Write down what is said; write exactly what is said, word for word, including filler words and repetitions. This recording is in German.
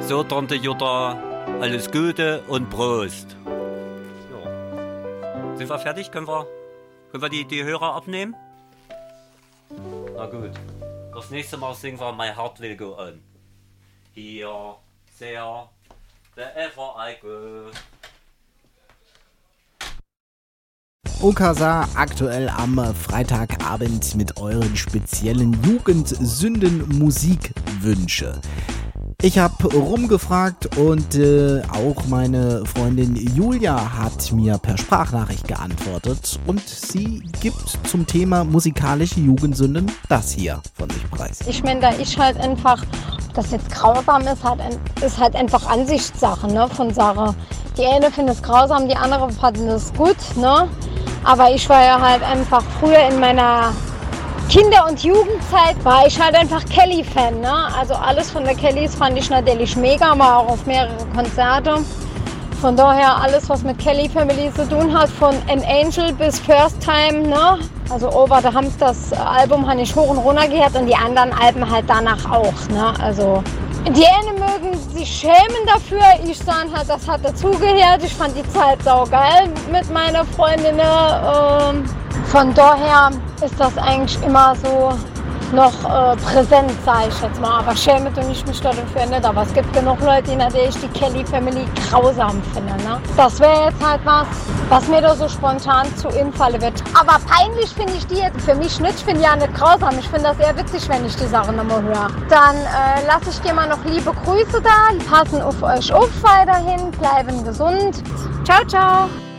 So, Tante Jutta, alles Gute und Prost. Ja. Sind wir fertig? Können wir, können wir die, die Hörer abnehmen? Na gut. Das nächste Mal singen wir My Heart Will Go On. Here, there, wherever I go. Okasa aktuell am Freitagabend mit euren speziellen Jugendsünden-Musikwünsche. Ich habe rumgefragt und äh, auch meine Freundin Julia hat mir per Sprachnachricht geantwortet und sie gibt zum Thema musikalische Jugendsünden das hier von sich preis. Ich meine, da ist halt einfach, ob das jetzt grausam ist, halt, ist halt einfach Ansichtssache, ne, von Sache. Die eine findet es grausam, die andere fand es gut, ne. Aber ich war ja halt einfach früher in meiner Kinder- und Jugendzeit war ich halt einfach Kelly-Fan, ne? Also alles von der Kellys fand ich natürlich mega, war auch auf mehrere Konzerte. Von daher alles, was mit Kelly Family zu tun hat, von An Angel bis First Time, ne? Also Over the Hump, das Album habe ich hoch und runter gehört und die anderen Alben halt danach auch, ne? Also die einen mögen sich schämen dafür, ich sage halt, das hat dazugehört. Ich fand die Zeit saugeil mit meiner Freundin. Ähm, von daher ist das eigentlich immer so noch äh, präsent, sage ich jetzt mal. Aber schäme tue ich mich dafür nicht. Aber es gibt genug Leute, die natürlich die Kelly Family grausam finden. Ne? Das wäre jetzt halt was, was mir da so spontan zu infallen wird. Aber peinlich finde ich die jetzt für mich nicht. Ich finde die ja nicht grausam. Ich finde das eher witzig, wenn ich die Sachen nochmal höre. Dann äh, lasse ich dir mal noch liebe Grüße da. Passen auf euch auf weiterhin. Bleiben gesund. Ciao, ciao.